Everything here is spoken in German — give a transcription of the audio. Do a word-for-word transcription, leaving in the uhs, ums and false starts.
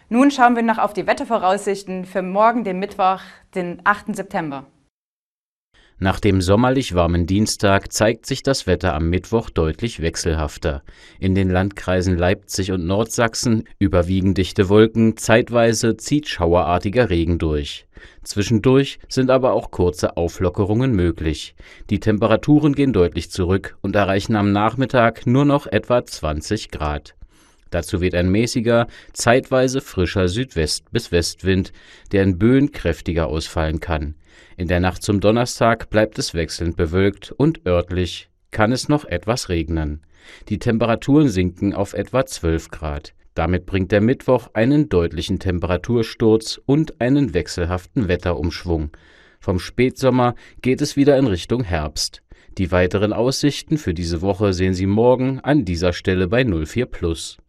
Nun schauen wir noch auf die Wettervoraussichten für morgen, den Mittwoch, den achten September. Nach dem sommerlich warmen Dienstag zeigt sich das Wetter am Mittwoch deutlich wechselhafter. In den Landkreisen Leipzig und Nordsachsen überwiegen dichte Wolken, zeitweise zieht schauerartiger Regen durch. Zwischendurch sind aber auch kurze Auflockerungen möglich. Die Temperaturen gehen deutlich zurück und erreichen am Nachmittag nur noch etwa zwanzig Grad. Dazu weht ein mäßiger, zeitweise frischer Südwest- bis Westwind, der in Böen kräftiger ausfallen kann. In der Nacht zum Donnerstag bleibt es wechselnd bewölkt und örtlich kann es noch etwas regnen. Die Temperaturen sinken auf etwa zwölf Grad. Damit bringt der Mittwoch einen deutlichen Temperatursturz und einen wechselhaften Wetterumschwung. Vom Spätsommer geht es wieder in Richtung Herbst. Die weiteren Aussichten für diese Woche sehen Sie morgen an dieser Stelle bei null vier plus.